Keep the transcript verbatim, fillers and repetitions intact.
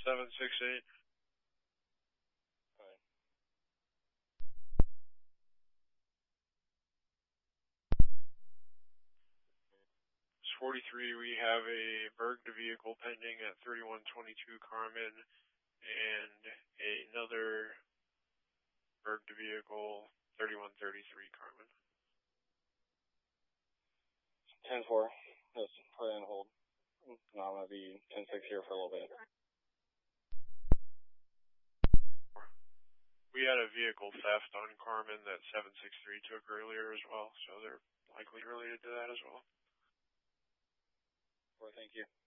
seven six eight. Alright. forty-three, we have a Berged vehicle pending at thirty-one twenty-two Carmen, and another Berged vehicle, thirty-one thirty-three Carmen. ten four, just put it on hold. No, I'm going to be ten six here for a little bit. We had a vehicle theft on Carmen that seven six three took earlier as well, so they're likely related to that as well. Well, thank you.